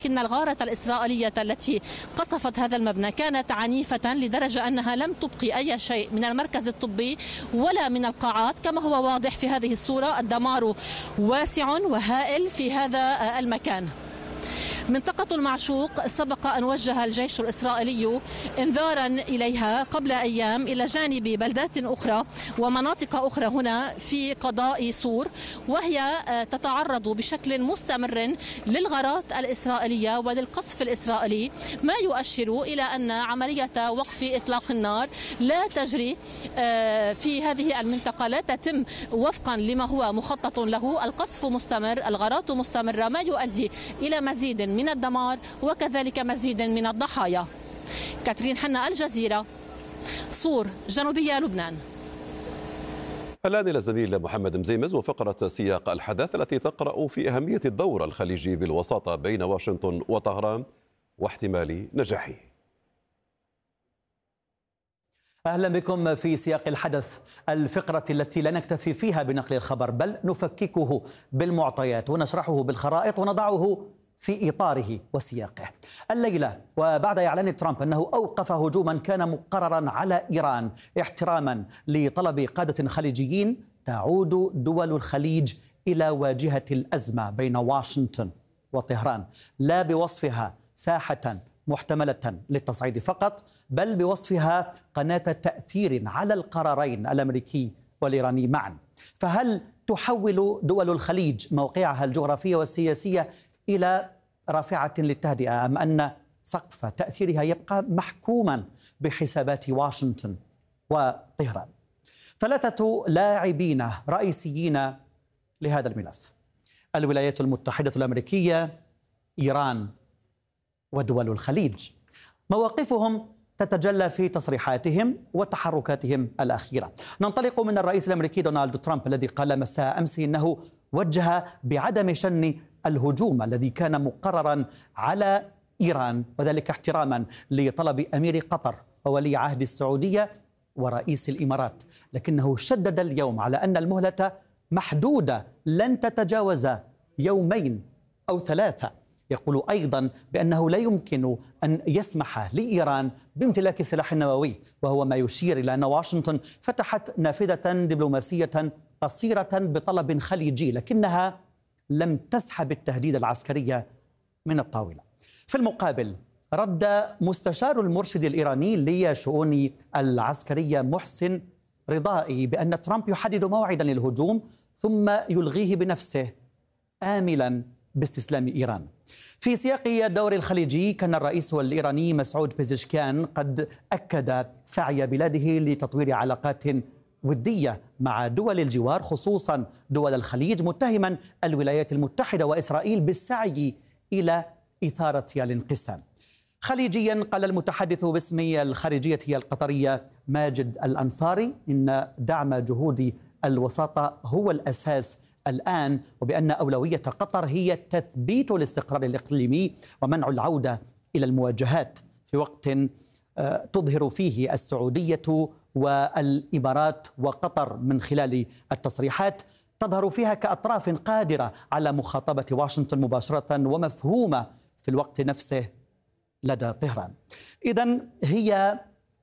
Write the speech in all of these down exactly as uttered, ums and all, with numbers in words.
لكن الغارة الإسرائيلية التي قصفت هذا المبنى كانت عنيفة لدرجة أنها لم تبقي أي شيء من المركز الطبي ولا من القاعات. كما هو واضح في هذه الصورة الدمار واسع وهائل في هذا المكان. منطقة المعشوق سبق أن وجه الجيش الإسرائيلي إنذارا إليها قبل أيام إلى جانب بلدات أخرى ومناطق أخرى هنا في قضاء سور، وهي تتعرض بشكل مستمر للغارات الإسرائيلية وللقصف الإسرائيلي، ما يؤشر إلى أن عملية وقف إطلاق النار لا تجري في هذه المنطقة، لا تتم وفقا لما هو مخطط له. القصف مستمر، الغارات مستمرة، ما يؤدي إلى مزيد من الدمار وكذلك مزيد من الضحايا. كاترين حنا، الجزيرة، صور، جنوبية لبنان. الآن إلى الزميل محمد مزيمز وفقرة سياق الحدث التي تقرأ في أهمية الدور الخليجي بالوساطة بين واشنطن وطهران واحتمال نجاحه. أهلا بكم في سياق الحدث، الفقرة التي لا نكتفي فيها بنقل الخبر بل نفككه بالمعطيات ونشرحه بالخرائط ونضعه في إطاره وسياقه. الليلة وبعد إعلان ترامب أنه أوقف هجوما كان مقررا على إيران احتراما لطلب قادة خليجيين، تعود دول الخليج إلى واجهة الأزمة بين واشنطن وطهران، لا بوصفها ساحة محتملة للتصعيد فقط بل بوصفها قناة تأثير على القرارين الأمريكي والإيراني معا. فهل تحول دول الخليج موقعها الجغرافي والسياسي إلى رافعة للتهدئة أم أن سقف تأثيرها يبقى محكوما بحسابات واشنطن وطهران؟ ثلاثة لاعبين رئيسيين لهذا الملف: الولايات المتحدة الأمريكية، إيران، ودول الخليج. مواقفهم تتجلى في تصريحاتهم وتحركاتهم الأخيرة. ننطلق من الرئيس الأمريكي دونالد ترامب الذي قال مساء أمس إنه وجه بعدم شن الهجوم الذي كان مقررا على إيران، وذلك احتراما لطلب أمير قطر وولي عهد السعودية ورئيس الإمارات، لكنه شدد اليوم على أن المهلة محدودة لن تتجاوز يومين أو ثلاثة. يقول أيضا بأنه لا يمكن أن يسمح لإيران بامتلاك سلاح نووي، وهو ما يشير إلى أن واشنطن فتحت نافذة دبلوماسية قصيرة بطلب خليجي لكنها لم تسحب التهديد العسكري من الطاولة. في المقابل رد مستشار المرشد الإيراني لشؤون العسكرية محسن رضائي بأن ترامب يحدد موعدا للهجوم ثم يلغيه بنفسه آملا باستسلام إيران. في سياق الدور الخليجي كان الرئيس الإيراني مسعود بيزشكيان قد أكد سعي بلاده لتطوير علاقات ودية مع دول الجوار خصوصا دول الخليج، متهما الولايات المتحدة وإسرائيل بالسعي إلى إثارة الانقسام. خليجيا قال المتحدث باسم الخارجية القطرية ماجد الأنصاري إن دعم جهود الوساطة هو الأساس الآن، وبأن أولوية قطر هي تثبيت الاستقرار الإقليمي ومنع العودة إلى المواجهات في وقت تظهر فيه السعودية والإمارات وقطر من خلال التصريحات تظهر فيها كأطراف قادرة على مخاطبة واشنطن مباشرة ومفهومة في الوقت نفسه لدى طهران. إذن هي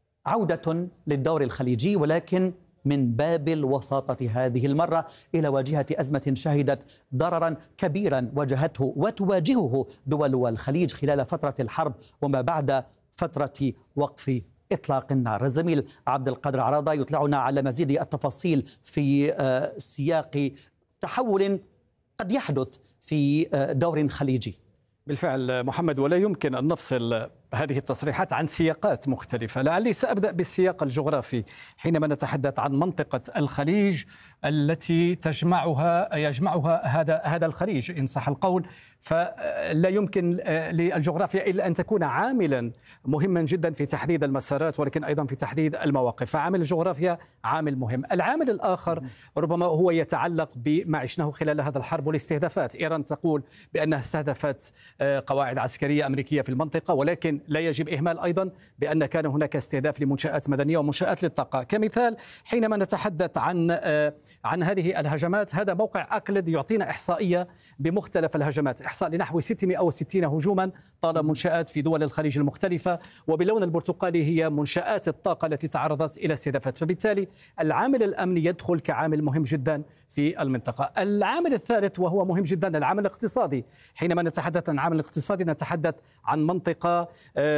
عودة للدور الخليجي ولكن من باب الوساطة هذه المرة إلى واجهة أزمة شهدت ضررا كبيرا واجهته وتواجهه دول الخليج خلال فترة الحرب وما بعد فترة وقف إطلاق النار. الزميل عبد القادر عراضة يطلعنا على مزيد التفاصيل في سياق تحول قد يحدث في دور خليجي. بالفعل محمد، ولا يمكن أن نفصل هذه التصريحات عن سياقات مختلفة. لعلي سأبدأ بالسياق الجغرافي حينما نتحدث عن منطقة الخليج التي تجمعها يجمعها هذا هذا الخليج إن صح القول، فلا يمكن للجغرافيا إلا أن تكون عاملا مهما جدا في تحديد المسارات ولكن أيضا في تحديد المواقف، فعامل الجغرافيا عامل مهم. العامل الآخر ربما هو يتعلق بما عشناه خلال هذا الحرب والاستهدافات. إيران تقول بأنها استهدفت قواعد عسكرية أمريكية في المنطقة، ولكن ولكن لا يجب إهمال أيضا بأن كان هناك استهداف لمنشآت مدنية ومنشآت للطاقة. كمثال حينما نتحدث عن عن هذه الهجمات، هذا موقع أقلد يعطينا إحصائية بمختلف الهجمات، إحصاء لنحو ستمائة وستين هجوما طال منشآت في دول الخليج المختلفة، وباللون البرتقالي هي منشآت الطاقة التي تعرضت إلى استهدافات. فبالتالي العامل الأمني يدخل كعامل مهم جدا في المنطقة. العامل الثالث وهو مهم جدا العامل الاقتصادي. حينما نتحدث عن العامل الاقتصادي نتحدث عن منطقة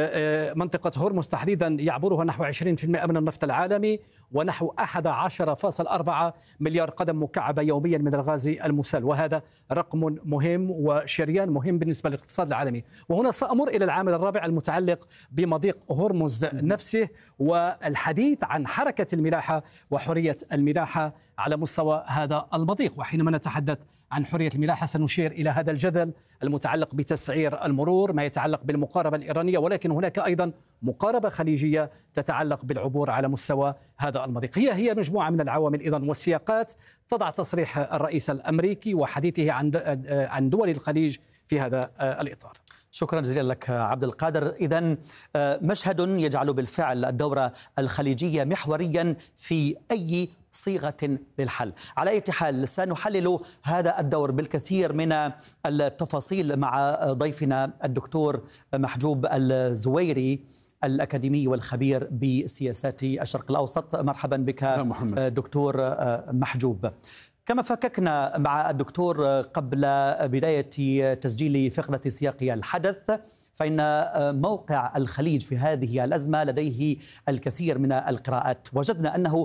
منطقة هرمز تحديدا يعبرها نحو عشرين بالمئة من النفط العالمي ونحو أحد عشر فاصلة أربعة مليار قدم مكعبة يوميا من الغاز المسال، وهذا رقم مهم وشريان مهم بالنسبة للاقتصاد العالمي. وهنا سأمر إلى العامل الرابع المتعلق بمضيق هرمز نفسه والحديث عن حركة الملاحة وحرية الملاحة على مستوى هذا المضيق. وحينما نتحدث عن حرية الملاحة سنشير إلى هذا الجدل المتعلق بتسعير المرور، ما يتعلق بالمقاربة الإيرانية، ولكن هناك أيضا مقاربة خليجية تتعلق بالعبور على مستوى هذا المضيق. هي هي مجموعة من العوامل إذن والسياقات تضع تصريح الرئيس الأمريكي وحديثه عن عن دول الخليج في هذا الإطار. شكرا جزيلا لك عبد القادر. إذن مشهد يجعل بالفعل الدورة الخليجية محوريا في أي صيغة للحل. على أي حال سنحلل هذا الدور بالكثير من التفاصيل مع ضيفنا الدكتور محجوب الزويري الأكاديمي والخبير بسياسات الشرق الأوسط. مرحبا بك دكتور محجوب. كما فككنا مع الدكتور قبل بداية تسجيل فقرة سياق الحدث، فإن موقع الخليج في هذه الأزمة لديه الكثير من القراءات. وجدنا أنه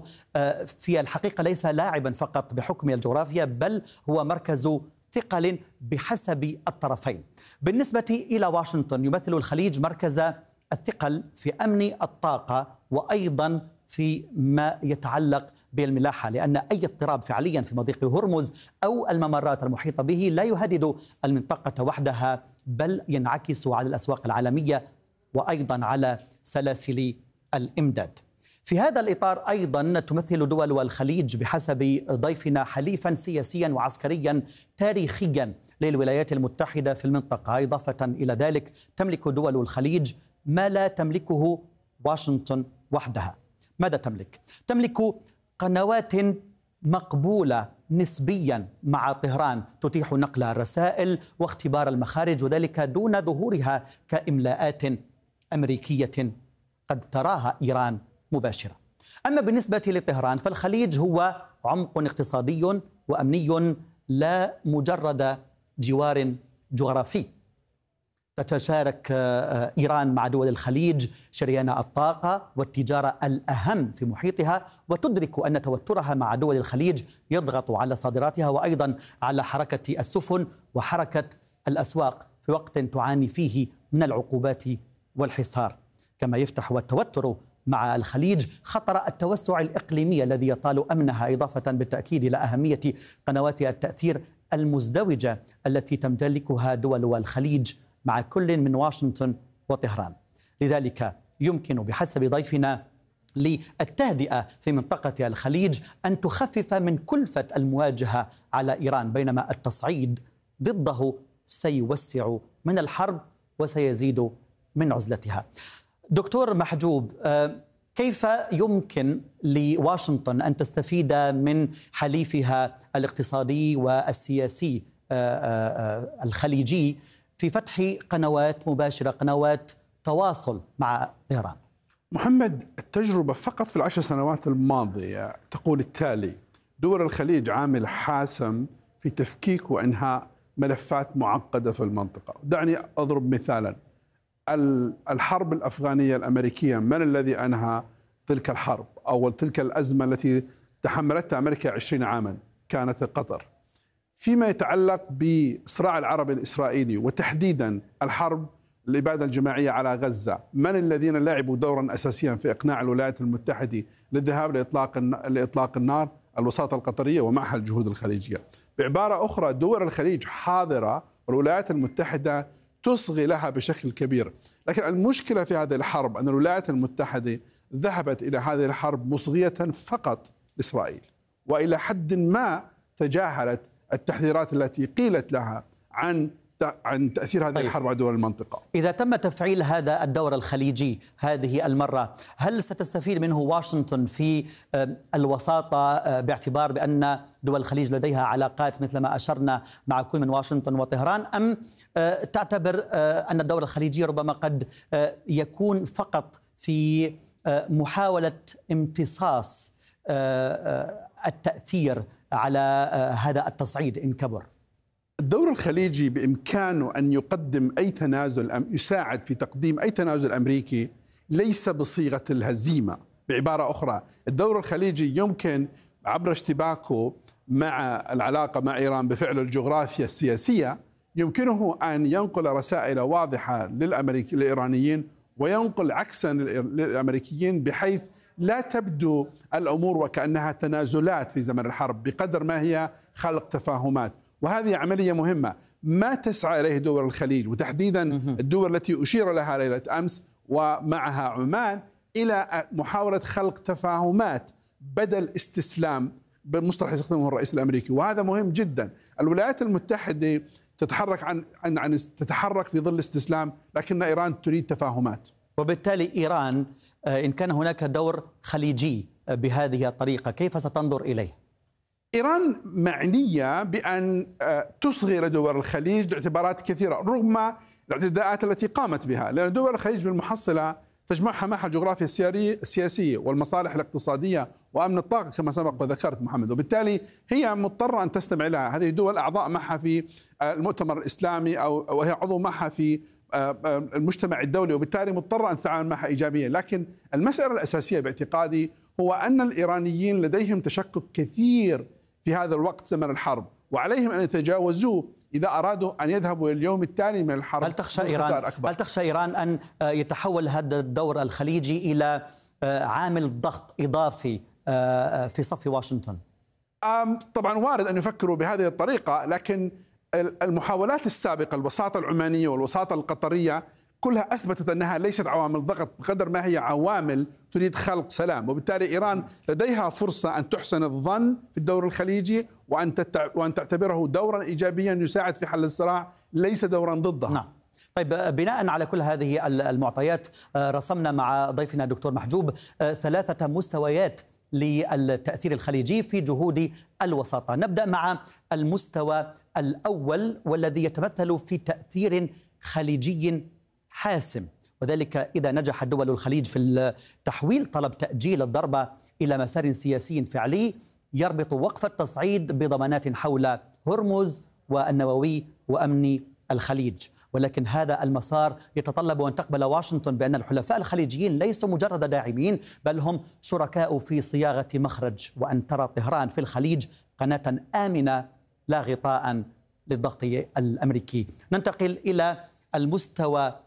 في الحقيقة ليس لاعبا فقط بحكم الجغرافيا، بل هو مركز ثقل بحسب الطرفين. بالنسبة إلى واشنطن يمثل الخليج مركز الثقل في أمن الطاقة وأيضا في ما يتعلق بالملاحة، لأن أي اضطراب فعليا في مضيق هرمز أو الممرات المحيطة به لا يهدد المنطقة وحدها، بل ينعكس على الأسواق العالمية وأيضا على سلاسل الإمداد. في هذا الإطار أيضا تمثل دول الخليج بحسب ضيفنا حليفا سياسيا وعسكريا تاريخيا للولايات المتحدة في المنطقة. إضافة إلى ذلك تملك دول الخليج ما لا تملكه واشنطن وحدها. ماذا تملك؟ تملك قنوات مقبولة نسبيا مع طهران تتيح نقل الرسائل واختبار المخارج، وذلك دون ظهورها كإملاءات أمريكية قد تراها إيران مباشرة. أما بالنسبة لطهران فالخليج هو عمق اقتصادي وأمني لا مجرد جوار جغرافي. تتشارك إيران مع دول الخليج شريان الطاقة والتجارة الأهم في محيطها، وتدرك أن توترها مع دول الخليج يضغط على صادراتها وأيضا على حركة السفن وحركة الأسواق في وقت تعاني فيه من العقوبات والحصار. كما يفتح التوتر مع الخليج خطر التوسع الإقليمي الذي يطال أمنها، إضافة بالتأكيد إلى أهمية قنوات التأثير المزدوجة التي تمتلكها دول الخليج مع كل من واشنطن وطهران. لذلك يمكن بحسب ضيفنا للتهدئة في منطقة الخليج أن تخفف من كلفة المواجهة على إيران، بينما التصعيد ضده سيوسع من الحرب وسيزيد من عزلتها. دكتور محجوب، كيف يمكن لواشنطن أن تستفيد من حليفها الاقتصادي والسياسي الخليجي في فتح قنوات مباشرة، قنوات تواصل مع طهران؟ محمد، التجربة فقط في العشر سنوات الماضية تقول التالي: دول الخليج عامل حاسم في تفكيك وإنهاء ملفات معقدة في المنطقة. دعني أضرب مثالا: الحرب الأفغانية الأمريكية، من الذي أنهى تلك الحرب أو تلك الأزمة التي تحملتها أمريكا عشرين عاما؟ كانت قطر. فيما يتعلق بصراع العربي الإسرائيلي وتحديدا الحرب الإبادة الجماعية على غزة، من الذين لعبوا دورا أساسيا في إقناع الولايات المتحدة للذهاب لإطلاق لإطلاق النار؟ الوساطة القطرية ومعها الجهود الخليجية. بعبارة أخرى، دول الخليج حاضرة والولايات المتحدة تصغي لها بشكل كبير. لكن المشكلة في هذه الحرب أن الولايات المتحدة ذهبت إلى هذه الحرب مصغية فقط لإسرائيل، وإلى حد ما تجاهلت التحذيرات التي قيلت لها عن عن تأثير هذه طيب. الحرب على دول المنطقة. إذا تم تفعيل هذا الدور الخليجي هذه المرة، هل ستستفيد منه واشنطن في الوساطة باعتبار بأن دول الخليج لديها علاقات مثل ما أشرنا مع كل من واشنطن وطهران، أم تعتبر أن الدور الخليجي ربما قد يكون فقط في محاولة امتصاص التأثير على هذا التصعيد إن كبر؟ الدور الخليجي بإمكانه أن يقدم أي تنازل، يساعد في تقديم أي تنازل أمريكي ليس بصيغة الهزيمة. بعبارة أخرى، الدور الخليجي يمكن عبر اشتباكه مع العلاقة مع إيران بفعل الجغرافيا السياسية يمكنه أن ينقل رسائل واضحة للأمريكي للإيرانيين وينقل عكسا للأمريكيين، بحيث لا تبدو الأمور وكأنها تنازلات في زمن الحرب بقدر ما هي خلق تفاهمات. وهذه عملية مهمة ما تسعى إليه دول الخليج، وتحديدا الدول التي أشير لها ليلة أمس ومعها عمان، إلى محاولة خلق تفاهمات بدل استسلام بمصطلح يستخدمه الرئيس الأمريكي. وهذا مهم جدا. الولايات المتحدة تتحرك عن عن, عن تتحرك في ظل استسلام، لكن إيران تريد تفاهمات. وبالتالي إيران إن كان هناك دور خليجي بهذه الطريقة كيف ستنظر إليه؟ إيران معنية بأن تصغر دول الخليج لاعتبارات كثيرة رغم الاعتداءات التي قامت بها، لأن دول الخليج بالمحصلة تجمعها معها الجغرافيا السياسية والمصالح الاقتصادية وأمن الطاقة كما سبق وذكرت محمد، وبالتالي هي مضطرة أن تستمع لها. هذه الدول أعضاء معها في المؤتمر الإسلامي أو وهي عضو معها في المجتمع الدولي، وبالتالي مضطرة أن تتعامل معها إيجابيا. لكن المسألة الأساسية باعتقادي هو أن الإيرانيين لديهم تشكك كثير في هذا الوقت زمن الحرب، وعليهم أن يتجاوزوه إذا أرادوا أن يذهبوا اليوم التالي من الحرب. هل تخشى إيران هل تخشى إيران أن يتحول هذا الدور الخليجي إلى عامل ضغط إضافي في صف واشنطن؟ طبعا وارد أن يفكروا بهذه الطريقة، لكن المحاولات السابقة الوساطة العمانية والوساطة القطرية كلها أثبتت أنها ليست عوامل ضغط بقدر ما هي عوامل تريد خلق سلام. وبالتالي إيران لديها فرصة أن تحسن الظن في الدور الخليجي وأن وأن تعتبره دورا إيجابيا يساعد في حل الصراع ليس دورا ضده. نعم. طيب، بناء على كل هذه المعطيات رسمنا مع ضيفنا الدكتور محجوب ثلاثة مستويات للتأثير الخليجي في جهود الوساطة. نبدأ مع المستوى الأول والذي يتمثل في تأثير خليجي حاسم، وذلك إذا نجح دول الخليج في تحويل طلب تأجيل الضربة إلى مسار سياسي فعلي يربط وقف التصعيد بضمانات حول هرمز والنووي وأمن الخليج. ولكن هذا المسار يتطلب أن تقبل واشنطن بأن الحلفاء الخليجيين ليسوا مجرد داعمين، بل هم شركاء في صياغة مخرج، وأن ترى طهران في الخليج قناة آمنة لا غطاء للضغط الأمريكي. ننتقل إلى المستوى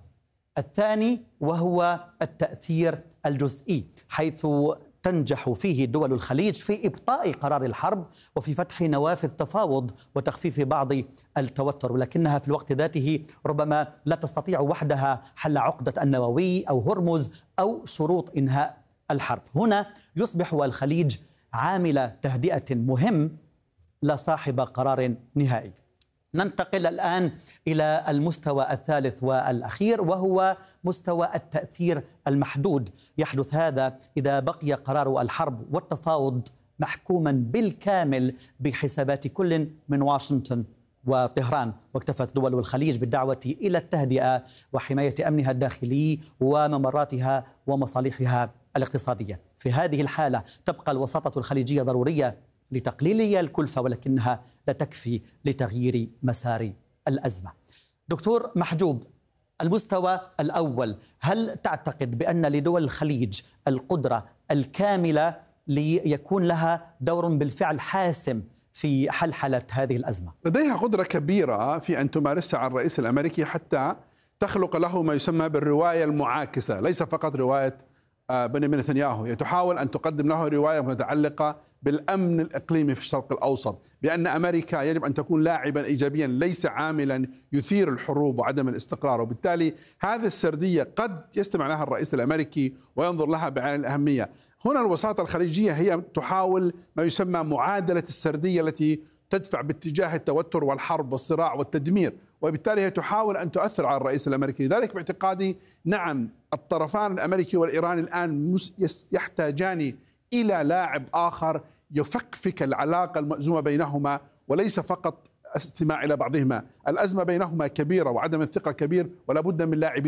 الثاني وهو التأثير الجزئي، حيث تنجح فيه دول الخليج في إبطاء قرار الحرب وفي فتح نوافذ تفاوض وتخفيف بعض التوتر، ولكنها في الوقت ذاته ربما لا تستطيع وحدها حل عقدة النووي أو هرمز أو شروط إنهاء الحرب. هنا يصبح الخليج عامل تهدئة مهم لا صاحب قرار نهائي. ننتقل الآن إلى المستوى الثالث والأخير وهو مستوى التأثير المحدود. يحدث هذا إذا بقي قرار الحرب والتفاوض محكوما بالكامل بحسابات كل من واشنطن وطهران، واكتفت دول الخليج بالدعوة إلى التهدئة وحماية أمنها الداخلي وممراتها ومصالحها الاقتصادية. في هذه الحالة تبقى الوساطة الخليجية ضرورية لتقليل الكلفة، ولكنها لا تكفي لتغيير مسار الأزمة. دكتور محجوب، المستوى الأول، هل تعتقد بأن لدول الخليج القدرة الكاملة ليكون لها دور بالفعل حاسم في حلحلة هذه الأزمة؟ لديها قدرة كبيرة في أن تمارسها على الرئيس الأمريكي حتى تخلق له ما يسمى بالرواية المعاكسة، ليس فقط رواية بنيامين نتنياهو. هي تحاول أن تقدم له رواية متعلقة بالأمن الإقليمي في الشرق الأوسط، بأن أمريكا يجب أن تكون لاعبا إيجابيا ليس عاملا يثير الحروب وعدم الاستقرار. وبالتالي هذه السردية قد يستمع لها الرئيس الأمريكي وينظر لها بعين الأهمية. هنا الوساطة الخليجية هي تحاول ما يسمى معادلة السردية التي تدفع باتجاه التوتر والحرب والصراع والتدمير، وبالتالي هي تحاول أن تؤثر على الرئيس الأمريكي. لذلك باعتقادي نعم الطرفان الأمريكي والإيراني الآن يحتاجان إلى لاعب آخر يفكفك العلاقة المأزومة بينهما، وليس فقط استماع إلى بعضهما. الأزمة بينهما كبيرة وعدم الثقة كبير، ولا بد من لاعبين